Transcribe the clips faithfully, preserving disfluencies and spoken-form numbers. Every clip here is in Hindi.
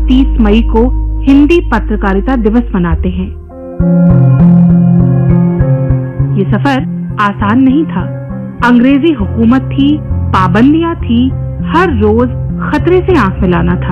तीस मई को हिंदी पत्रकारिता दिवस मनाते हैं। ये सफर आसान नहीं था। अंग्रेजी हुकूमत थी, पाबंदियां थी, हर रोज खतरे से आंख मिलाना था।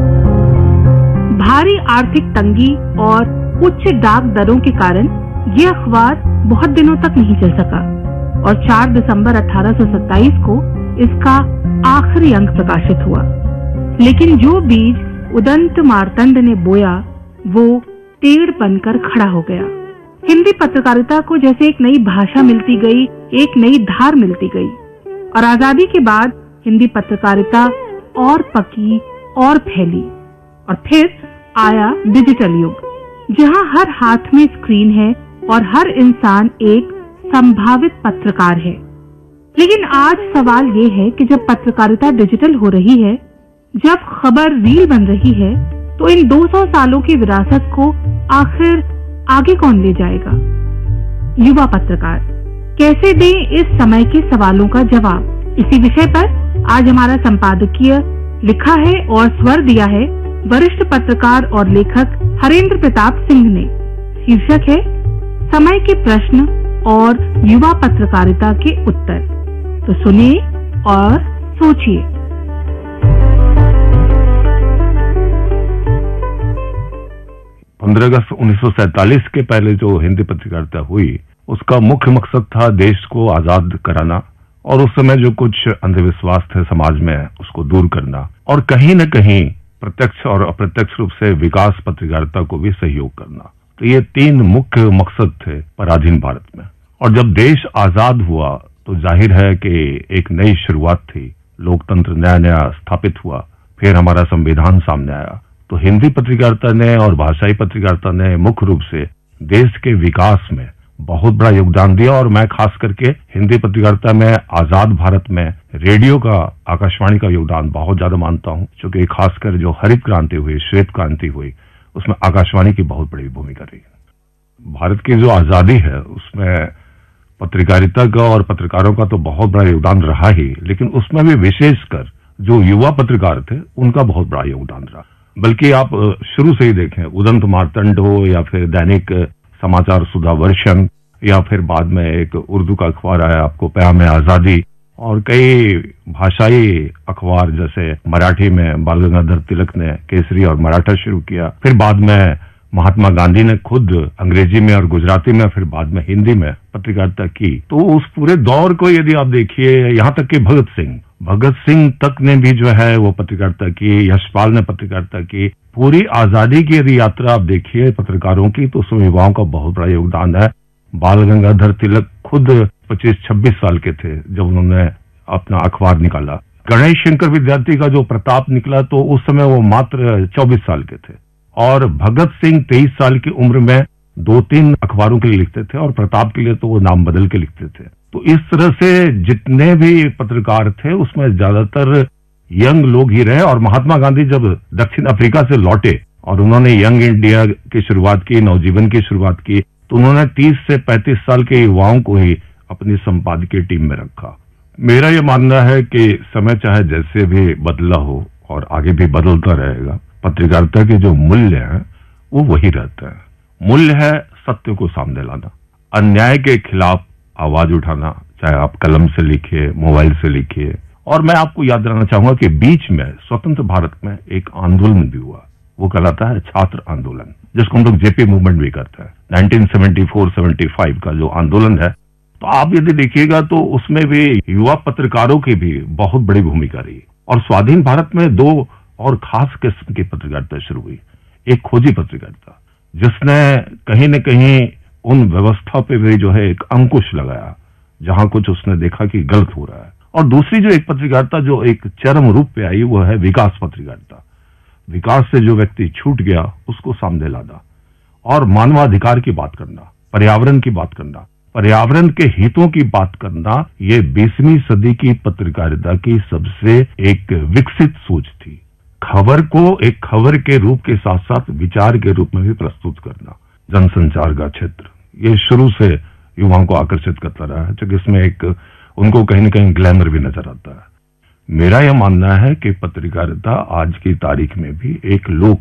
भारी आर्थिक तंगी और उच्च डाक दरों के कारण ये अखबार बहुत दिनों तक नहीं चल सका और चार दिसंबर अठारह सौ सत्ताईस को इसका आखिरी अंक प्रकाशित हुआ। लेकिन जो बीज उदंत मार्तंड ने बोया वो पेड़ बनकर खड़ा हो गया। हिंदी पत्रकारिता को जैसे एक नई भाषा मिलती गई, एक नई धार मिलती गई और आजादी के बाद हिंदी पत्रकारिता और पकी और फैली। और फिर आया डिजिटल युग, जहां हर हाथ में स्क्रीन है और हर इंसान एक संभावित पत्रकार है। लेकिन आज सवाल ये है कि जब पत्रकारिता डिजिटल हो रही है, जब खबर रील बन रही है, तो इन दो सौ सालों की विरासत को आखिर आगे कौन ले जाएगा? युवा पत्रकार कैसे दें इस समय के सवालों का जवाब? इसी विषय पर आज हमारा संपादकीय लिखा है और स्वर दिया है वरिष्ठ पत्रकार और लेखक हरेंद्र प्रताप सिंह ने। शीर्षक है समय के प्रश्न और युवा पत्रकारिता के उत्तर। तो सुनिए और सोचिए। पंद्रह अगस्त उन्नीस सौ सैंतालीस के पहले जो हिंदी पत्रकारिता हुई, उसका मुख्य मकसद था देश को आजाद कराना और उस समय जो कुछ अंधविश्वास थे समाज में उसको दूर करना और कहीं न कहीं प्रत्यक्ष और अप्रत्यक्ष रूप से विकास पत्रकारिता को भी सहयोग करना। तो ये तीन मुख्य मकसद थे पराधीन भारत में। और जब देश आजाद हुआ तो जाहिर है कि एक नई शुरुआत थी, लोकतंत्र नया नया स्थापित हुआ, फिर हमारा संविधान सामने आया। तो हिंदी पत्रकारिता ने और भाषाई पत्रकारिता ने मुख्य रूप से देश के विकास में बहुत बड़ा योगदान दिया और मैं खास करके हिंदी पत्रकारिता में आजाद भारत में रेडियो का, आकाशवाणी का योगदान बहुत ज्यादा मानता हूं, क्योंकि खासकर जो हरित क्रांति हुई, श्वेत क्रांति हुई, उसमें आकाशवाणी की बहुत बड़ी भूमिका रही। भारत की जो आजादी है उसमें पत्रकारिता का और पत्रकारों का तो बहुत बड़ा योगदान रहा ही, लेकिन उसमें भी विशेषकर जो युवा पत्रकार थे उनका बहुत बड़ा योगदान रहा। बल्कि आप शुरू से ही देखें, उदंत मार्तंड हो या फिर दैनिक समाचार सुधा वर्षन या फिर बाद में एक उर्दू का अखबार आया आपको प्याम आजादी, और कई भाषाई अखबार जैसे मराठी में बाल गंगाधर तिलक ने केसरी और मराठा शुरू किया, फिर बाद में महात्मा गांधी ने खुद अंग्रेजी में और गुजराती में, फिर बाद में हिंदी में पत्रकारिता की। तो उस पूरे दौर को यदि आप देखिए, यहाँ तक कि भगत सिंह भगत सिंह तक ने भी जो है वो पत्रकारिता की, यशपाल ने पत्रकारिता की। पूरी आजादी की यदि यात्रा आप देखिए पत्रकारों की, तो उसमें युवाओं का बहुत बड़ा योगदान है। बाल गंगाधर तिलक खुद पच्चीस छब्बीस साल के थे जब उन्होंने अपना अखबार निकाला। गणेश शंकर विद्यार्थी का जो प्रताप निकला तो उस समय वो मात्र चौबीस साल के थे, और भगत सिंह तेईस साल की उम्र में दो तीन अखबारों के लिए लिखते थे और प्रताप के लिए तो वो नाम बदल के लिखते थे। तो इस तरह से जितने भी पत्रकार थे उसमें ज्यादातर यंग लोग ही रहे। और महात्मा गांधी जब दक्षिण अफ्रीका से लौटे और उन्होंने यंग इंडिया की शुरुआत की, नवजीवन की शुरुआत की, तो उन्होंने तीस से पैंतीस साल के युवाओं को ही अपनी संपादकीय टीम में रखा। मेरा ये मानना है कि समय चाहे जैसे भी बदला हो और आगे भी बदलता रहेगा, पत्रकारिता के जो मूल्य हैं वो वही रहता है। मूल्य है सत्य को सामने लाना, अन्याय के खिलाफ आवाज उठाना, चाहे आप कलम से लिखिए, मोबाइल से लिखिए। और मैं आपको याद दिलाना चाहूंगा कि बीच में स्वतंत्र भारत में एक आंदोलन भी हुआ, वो कहलाता है छात्र आंदोलन, जिसको हम लोग जेपी मूवमेंट भी करते हैं। Nineteen seventy four seventy five का जो आंदोलन है, तो आप यदि देखिएगा तो उसमें भी युवा पत्रकारों की भी बहुत बड़ी भूमिका रही। और स्वाधीन भारत में दो और खास किस्म की पत्रकारिता शुरू हुई। एक खोजी पत्रकारिता, जिसने कहीं न कहीं उन व्यवस्था पे भी जो है एक अंकुश लगाया जहां कुछ उसने देखा कि गलत हो रहा है। और दूसरी जो एक पत्रकारिता जो एक चरम रूप पे आई वो है विकास पत्रकारिता। विकास से जो व्यक्ति छूट गया उसको सामने लाना और मानवाधिकार की बात करना, पर्यावरण की बात करना, पर्यावरण के हितों की बात करना, ये बीसवीं सदी की पत्रकारिता की सबसे एक विकसित सोच थी। खबर को एक खबर के रूप के साथ साथ विचार के रूप में भी प्रस्तुत करना। जनसंचार का क्षेत्र ये शुरू से युवाओं को आकर्षित करता रहा है, क्योंकि इसमें एक उनको कहीं न कहीं ग्लैमर भी नजर आता है। मेरा यह मानना है कि पत्रकारिता आज की तारीख में भी एक लोक